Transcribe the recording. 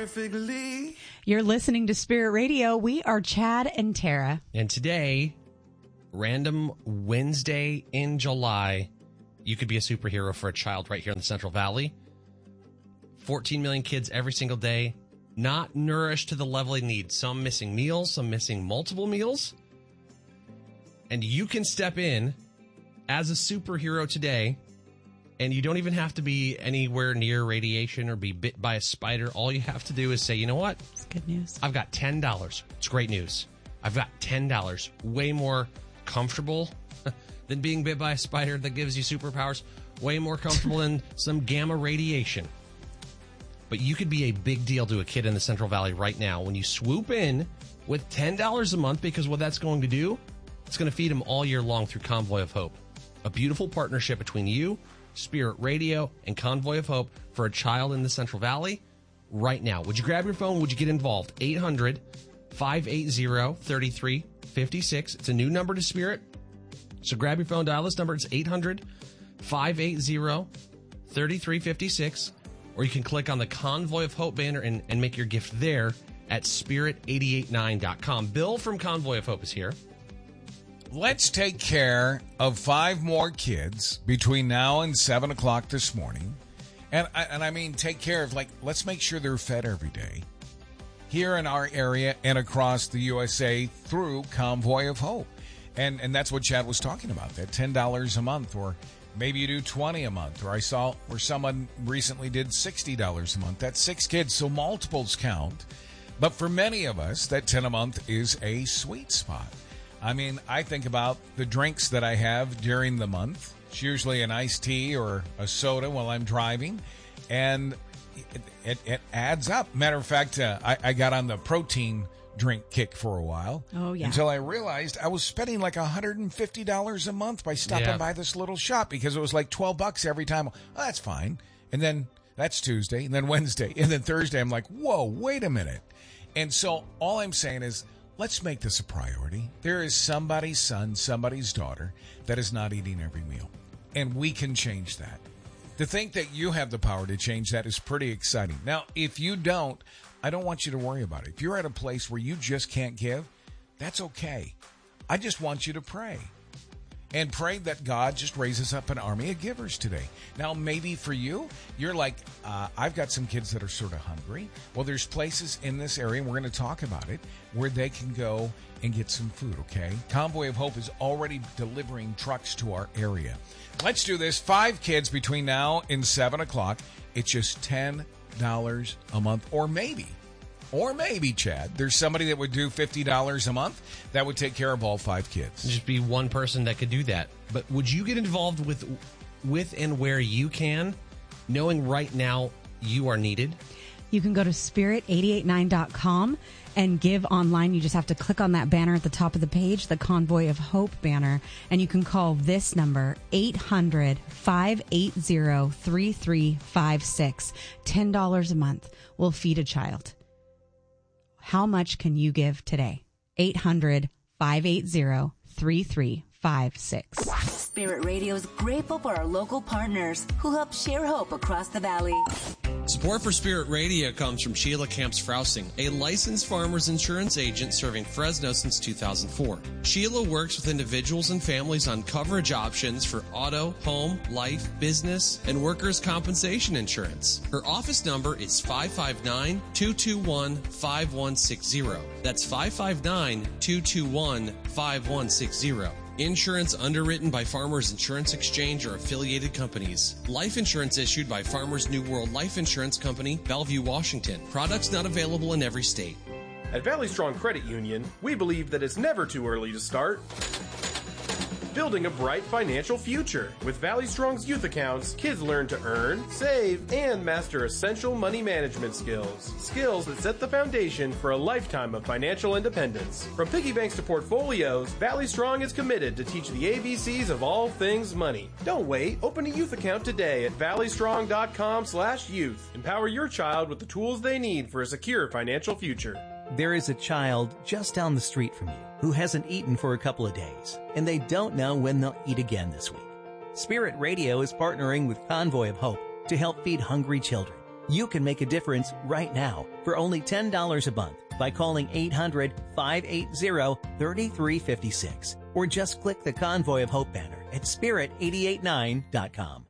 perfectly. You're listening to Spirit Radio. We are Chad and Tara. And today, random Wednesday in July, you could be a superhero for a child right here in the Central Valley. 14 million kids every single day, not nourished to the level they need. Some missing meals, some missing multiple meals. And you can step in as a superhero today, and you don't even have to be anywhere near radiation or be bit by a spider. All you have to do is say, you know what? It's good news. I've got $10. It's great news. I've got $10. Way more comfortable than being bit by a spider that gives you superpowers. Way more comfortable than some gamma radiation. But you could be a big deal to a kid in the Central Valley right now when you swoop in with $10 a month, because what that's going to do, it's going to feed them all year long through Convoy of Hope. A beautiful partnership between you, Spirit Radio, and Convoy of Hope for a child in the Central Valley right now. Would you grab your phone? Would you get involved? 800-580-3356. It's a new number to Spirit. So grab your phone, dial this number. It's 800-580-3356. Or you can click on the Convoy of Hope banner and make your gift there at spirit889.com. Bill from Convoy of Hope is here. Let's take care of 5 more kids between now and 7 o'clock this morning. And I mean, take care of, let's make sure they're fed every day here in our area and across the USA through Convoy of Hope. And that's what Chad was talking about, that $10 a month, or maybe you do $20 a month, or I saw where someone recently did $60 a month. That's 6 kids, so multiples count. But for many of us, that $10 a month is a sweet spot. I mean, I think about the drinks that I have during the month. It's usually an iced tea or a soda while I'm driving, and it adds up. Matter of fact, I got on the protein drink kick for a while. Oh, yeah. Until I realized I was spending like $150 a month by stopping by this little shop, because it was like $12 every time. Oh, that's fine. And then that's Tuesday, and then Wednesday, and then Thursday. I'm like, whoa, wait a minute. And so all I'm saying is, let's make this a priority. There is somebody's son, somebody's daughter that is not eating every meal. And we can change that. To think that you have the power to change that is pretty exciting. Now, if you don't, I don't want you to worry about it. If you're at a place where you just can't give, that's okay. I just want you to pray. And pray that God just raises up an army of givers today. Now, maybe for you, you're like, I've got some kids that are sort of hungry. Well, there's places in this area, and we're going to talk about it, where they can go and get some food, okay? Convoy of Hope is already delivering trucks to our area. Let's do this. 5 kids between now and 7 o'clock. It's just $10 a month, or maybe, Chad, there's somebody that would do $50 a month that would take care of all 5 kids. Just be one person that could do that. But would you get involved with and where you can, knowing right now you are needed? You can go to spirit889.com and give online. You just have to click on that banner at the top of the page, the Convoy of Hope banner, and you can call this number, 800-580-3356. $10 a month will feed a child. How much can you give today? 800-580-3356. Spirit Radio is grateful for our local partners who help share hope across the valley. Support for Spirit Radio comes from Sheila Camps Frousing, a licensed farmers insurance agent serving Fresno since 2004. Sheila works with individuals and families on coverage options for auto, home, life, business, and workers' compensation insurance. Her office number is 559-221-5160. That's 559-221-5160. Insurance underwritten by Farmers Insurance Exchange or affiliated companies. Life insurance issued by Farmers New World Life Insurance Company, Bellevue, Washington. Products not available in every state. At Valley Strong Credit Union, we believe that it's never too early to start building a bright financial future. With Valley Strong's youth accounts, kids learn to earn, save, and master essential money management skills. Skills that set the foundation for a lifetime of financial independence. From piggy banks to portfolios, Valley Strong is committed to teach the ABCs of all things money. Don't wait. Open a youth account today at valleystrong.com/youth. Empower your child with the tools they need for a secure financial future. There is a child just down the street from you who hasn't eaten for a couple of days, and they don't know when they'll eat again this week. Spirit Radio is partnering with Convoy of Hope to help feed hungry children. You can make a difference right now for only $10 a month by calling 800-580-3356 or just click the Convoy of Hope banner at spirit889.com.